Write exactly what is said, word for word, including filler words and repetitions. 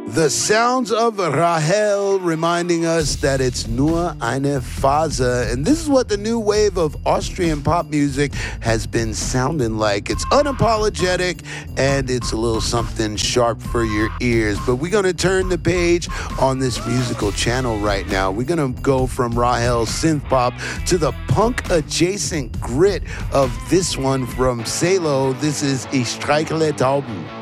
The sounds of Rahel reminding us that it's nur eine Phase. And this is what the new wave of Austrian pop music has been sounding like. It's unapologetic and it's a little something sharp for your ears. But we're going to turn the page on this musical channel right now. We're going to go from Rahel's synth pop to the punk adjacent grit of this one from Salo. This is Ich streichle Tauben.